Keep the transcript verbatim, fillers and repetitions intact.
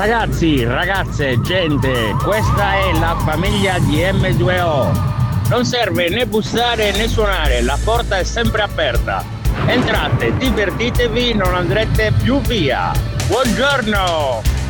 Ragazzi, ragazze, gente, questa è la famiglia di M due O. Non serve né bussare né suonare, la porta è sempre aperta. Entrate, divertitevi, non andrete più via. Buongiorno!